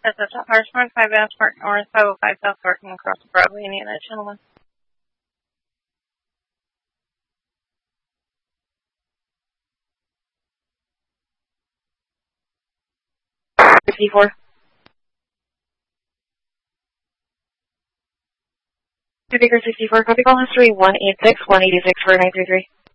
That's a top Higher Smart 5 F Park North, 505 South Parking across the Broadway, Indiana, gentlemen. $54. Baker 64, copy call history 186-186 for 933.